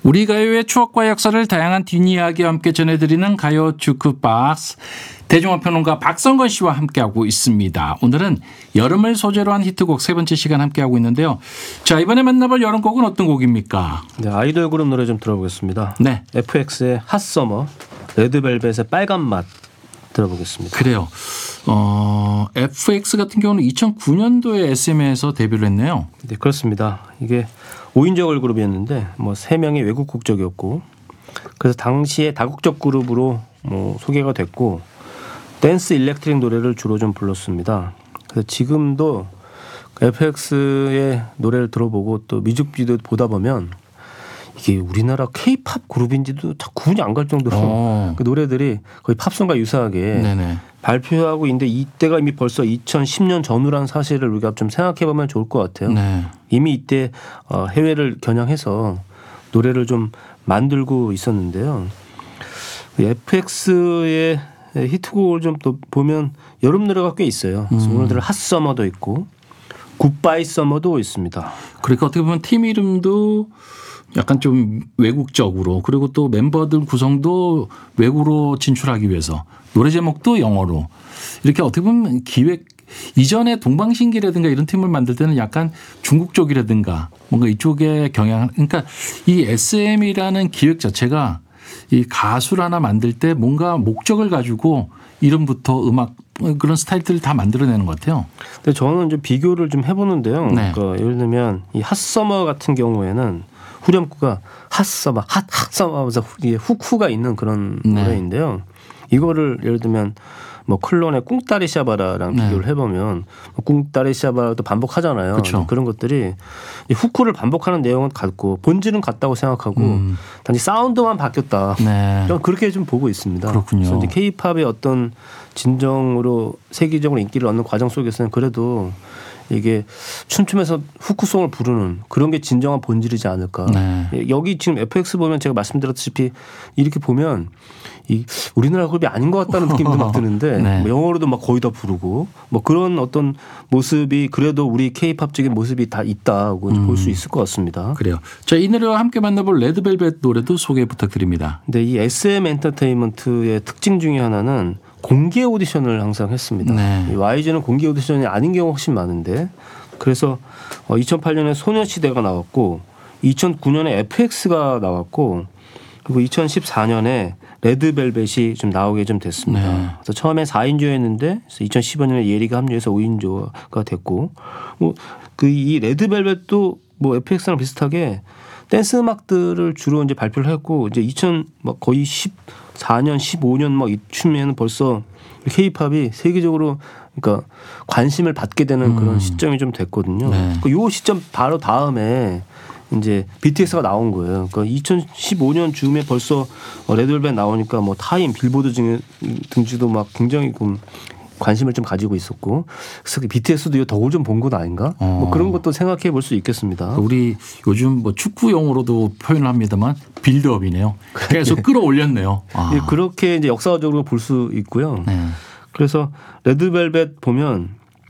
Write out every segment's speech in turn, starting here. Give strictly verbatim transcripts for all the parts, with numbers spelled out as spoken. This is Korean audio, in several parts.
우리 가요의 추억과 역사를 다양한 뒷이야기와 함께 전해드리는 가요 주크박스, 대중화평론가 박성건 씨와 함께하고 있습니다. 오늘은 여름을 소재로 한 히트곡 세 번째 시간 함께하고 있는데요. 자, 이번에 만나볼 여름곡은 어떤 곡입니까? 네, 아이돌 그룹 노래 좀 들어보겠습니다. 네, 에프엑스의 핫서머, 레드벨벳의 빨간 맛 들어보겠습니다. 그래요. 어, 에프엑스 같은 경우는 이천구 년도에 에스엠에서 데뷔를 했네요. 네, 그렇습니다. 이게 오 인조 걸그룹이었는데 뭐 세 명이 외국 국적이었고, 그래서 당시에 다국적 그룹으로 뭐 소개가 됐고, 댄스 일렉트릭 노래를 주로 좀 불렀습니다. 그래서 지금도 에프엑스의 노래를 들어보고 또 뮤직비디오 보다 보면 이게 우리나라 케이팝 그룹인지도 다 구분이 안 갈 정도로 오. 그 노래들이 거의 팝송과 유사하게 네네. 발표하고 있는데, 이때가 이미 벌써 이천십 년 전후라는 사실을 우리가 좀 생각해 보면 좋을 것 같아요. 네. 이미 이때 해외를 겨냥해서 노래를 좀 만들고 있었는데요. 에프엑스의 히트곡을 좀 또 보면 여름 노래가 꽤 있어요. 그래서 음. 오늘 들은 핫서머도 있고 굿바이 서머도 있습니다. 그러니까 어떻게 보면 팀 이름도 약간 좀 외국적으로, 그리고 또 멤버들 구성도 외국으로 진출하기 위해서 노래 제목도 영어로, 이렇게 어떻게 보면 기획 이전에 동방신기라든가 이런 팀을 만들 때는 약간 중국 쪽이라든가 뭔가 이쪽에 경향, 그러니까 이 에스엠이라는 기획 자체가 이 가수를 하나 만들 때 뭔가 목적을 가지고 이름부터 음악 그런 스타일들을 다 만들어내는 것 같아요. 근데 저는 좀 비교를 좀 해보는데요. 네. 그러니까 예를 들면 이 핫서머 같은 경우에는 후렴구가 핫서머, 핫 핫서머 하면서 훅후가 있는 그런 네. 노래인데요. 이거를 예를 들면 뭐 클론의 꿍따리 샤바라랑 네. 비교를 해보면 꿍따리 샤바라도 반복하잖아요. 그렇죠. 그런 것들이 이 후크를 반복하는 내용은 같고 본질은 같다고 생각하고 음. 단지 사운드만 바뀌었다. 네. 저는 그렇게 좀 보고 있습니다. 그렇군요. 그래서 이제 K-팝의 어떤 진정으로 세계적으로 인기를 얻는 과정 속에서는 그래도 이게 춤추면서 후크송을 부르는 그런 게 진정한 본질이지 않을까. 네. 여기 지금 에프엑스 보면 제가 말씀드렸다시피 이렇게 보면 이 우리나라 그룹이 아닌 것 같다는 느낌도 막 드는데 네. 뭐 영어로도 막 거의 다 부르고 뭐 그런 어떤 모습이 그래도 우리 K-팝적인 모습이 다 있다고 음. 볼 수 있을 것 같습니다. 그래요. 자, 이 노래와 함께 만나볼 레드벨벳 노래도 소개 부탁드립니다. 근데 이 에스엠 엔터테인먼트의 특징 중에 하나는 공개 오디션을 항상 했습니다. 네. 이 와이지는 공개 오디션이 아닌 경우가 훨씬 많은데, 그래서 이천팔 년에 소녀시대가 나왔고 이천구 년에 에프엑스가 나왔고 그리고 이천십사 년에 레드벨벳이 좀 나오게 좀 됐습니다. 네. 그래서 처음에 사 인조였는데 이천십오 년에 예리가 합류해서 오 인조가 됐고, 뭐 그 이 레드벨벳도 뭐 에프엑스랑 비슷하게 댄스 음악들을 주로 이제 발표를 했고, 이제 이천 막 거의 십사 년, 십오 년 막 이쯤에는 벌써 K-팝이 세계적으로 그러니까 관심을 받게 되는 그런 음. 시점이 좀 됐거든요. 네. 그 요 시점 바로 다음에 이제 비티에스가 나온 거예요. 그러니까 이천십오 년 즈음에 벌써 레드벨벳 나오니까 뭐 타임, 빌보드 등지도 막 굉장히 좀 관심을 좀 가지고 있었고, 그래서 비티에스도 이 덕을 좀 본 건 아닌가? 어. 뭐 그런 것도 생각해 볼 수 있겠습니다. 우리 요즘 뭐 축구 용어로도 표현을 합니다만 빌드업이네요. 계속 끌어올렸네요. 아. 예, 그렇게 이제 역사적으로 볼 수 있고요. 네. 그래서 레드벨벳 보면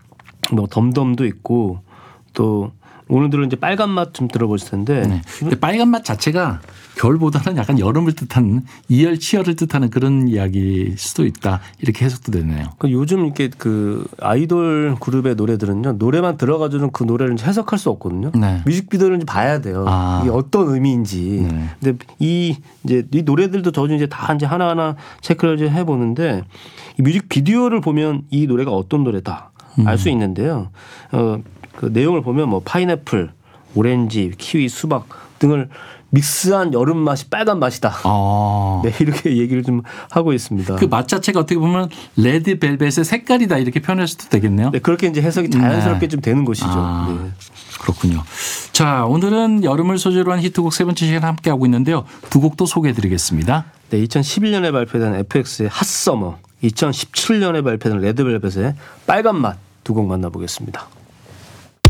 뭐 덤덤도 있고 또 오늘 들은 이제 빨간 맛 좀 들어볼 텐데, 네. 근데 빨간 맛 자체가 겨울보다는 약간 여름을 뜻하는 이열치열을 뜻하는 그런 이야기일 수도 있다, 이렇게 해석도 되네요. 그 요즘 이렇게 그 아이돌 그룹의 노래들은요, 노래만 들어가지고는 그 노래를 이제 해석할 수 없거든요. 네. 뮤직비디오를 이제 봐야 돼요. 아. 이게 어떤 의미인지. 네. 근데 이 이제 이 노래들도 저도 이제 다 이제 하나하나 체크를 이제 해보는데, 이 뮤직비디오를 보면 이 노래가 어떤 노래다 알 수 있는데요. 어, 그 내용을 보면 뭐 파인애플, 오렌지, 키위, 수박 등을 믹스한 여름 맛이 빨간 맛이다. 아. 네, 이렇게 얘기를 좀 하고 있습니다. 그 맛 자체가 어떻게 보면 레드벨벳의 색깔이다, 이렇게 표현할 수도 되겠네요. 네, 그렇게 이제 해석이 자연스럽게 네. 좀 되는 것이죠. 아, 네. 그렇군요. 자, 오늘은 여름을 소재로 한 히트곡 세 번째 시간 함께하고 있는데요. 두 곡도 소개해드리겠습니다. 네, 이천십일 년에 발표된 에프엑스의 핫서머, 이천십칠 년에 발표된 레드벨벳의 빨간 맛 두 곡 만나보겠습니다.